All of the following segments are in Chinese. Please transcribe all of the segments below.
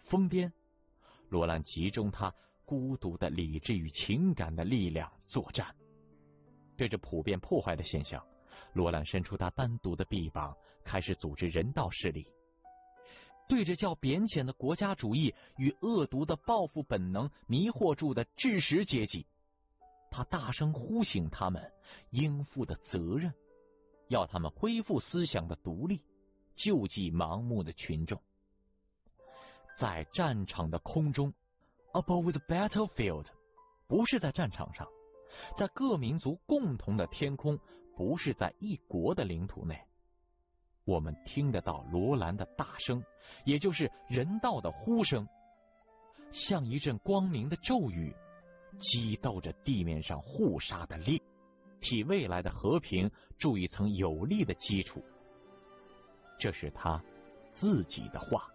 疯癫，罗兰集中他孤独的理智与情感的力量作战。对这普遍破坏的现象，罗兰伸出他单独的臂膀，开始组织人道势力。对着较贬浅的国家主义与恶毒的报复本能迷惑住的知识阶级，他大声呼醒他们应负的责任，要他们恢复思想的独立，救济盲目的群众。在战场的空中 ，above the battlefield， 不是在战场上，在各民族共同的天空，不是在一国的领土内。我们听得到罗兰的大声，也就是人道的呼声，像一阵光明的咒语，激斗着地面上互杀的力，替未来的和平筑一层有力的基础。这是他自己的话。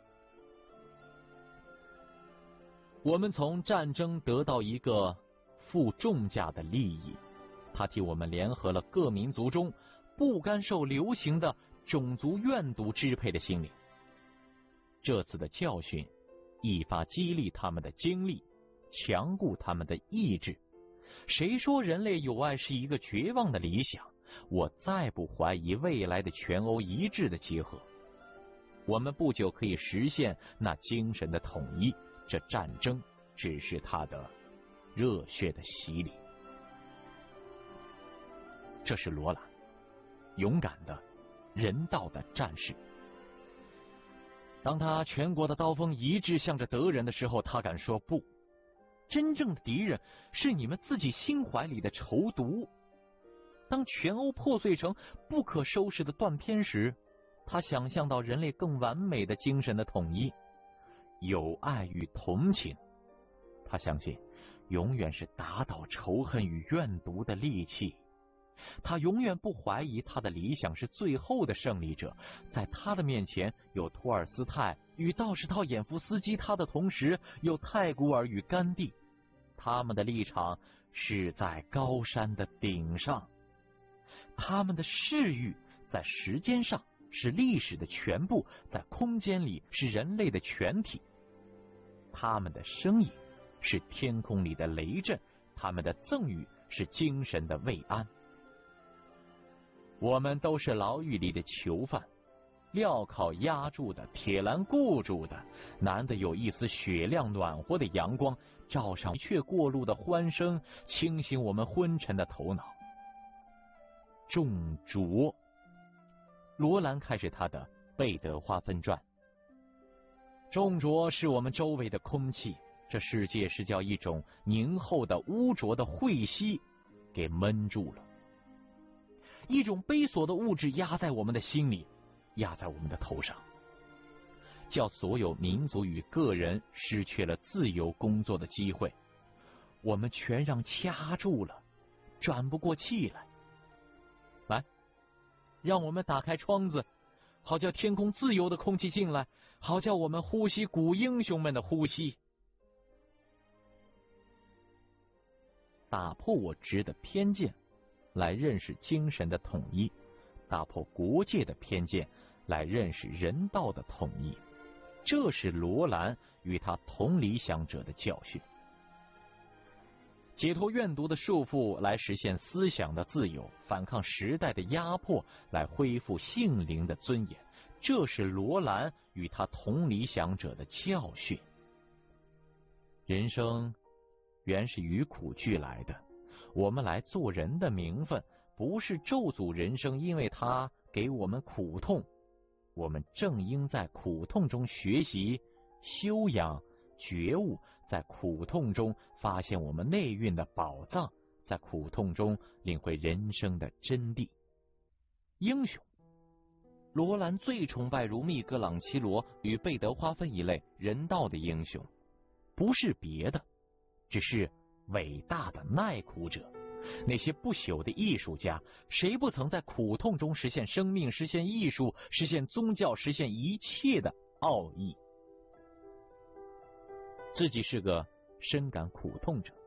我们从战争得到一个付重价的利益，他替我们联合了各民族中不甘受流行的种族怨毒支配的心理。这次的教训一发激励他们的精力，强固他们的意志。谁说人类友爱是一个绝望的理想？我再不怀疑未来的全欧一致的结合。我们不久可以实现那精神的统一，这战争只是他的热血的洗礼。这是罗兰，勇敢的人道的战士。当他全国的刀锋一致向着德人的时候，他敢说不。真正的敌人是你们自己心怀里的仇毒。当全欧破碎成不可收拾的断片时，他想象到人类更完美的精神的统一，友爱与同情。他相信永远是打倒仇恨与怨毒的利器。他永远不怀疑他的理想是最后的胜利者，在他的面前有托尔斯泰与道士套衍夫斯基，他的同时有泰戈尔与甘地，他们的立场是在高山的顶上，他们的视域在时间上是历史的全部，在空间里是人类的全体，他们的声音是天空里的雷震，他们的赠予是精神的慰安。我们都是牢狱里的囚犯，镣铐压住的，铁栏固住的，难得有一丝雪亮暖和的阳光照上却过路的欢声，清醒我们昏沉的头脑。重浊，罗兰开始他的贝德花分传。重浊是我们周围的空气，这世界是叫一种凝厚的污浊的晦息给闷住了。一种悲索的物质压在我们的心里，压在我们的头上，叫所有民族与个人失去了自由工作的机会。我们全让掐住了，转不过气来。来，让我们打开窗子，好叫天空自由的空气进来，好叫我们呼吸古英雄们的呼吸。打破我执的偏见，来认识精神的统一，打破国界的偏见，来认识人道的统一。这是罗兰与他同理想者的教训。解脱怨毒的束缚，来实现思想的自由，反抗时代的压迫，来恢复性灵的尊严。这是罗兰与他同理想者的教训。人生原是与苦俱来的，我们来做人的名分，不是咒诅人生，因为它给我们苦痛。我们正应在苦痛中学习、修养、觉悟，在苦痛中发现我们内蕴的宝藏，在苦痛中领会人生的真谛。英雄，罗兰最崇拜如密格朗齐罗与贝德花芬一类人道的英雄，不是别的，只是伟大的耐苦者。那些不朽的艺术家，谁不曾在苦痛中实现生命，实现艺术，实现宗教，实现一切的奥义？自己是个深感苦痛者，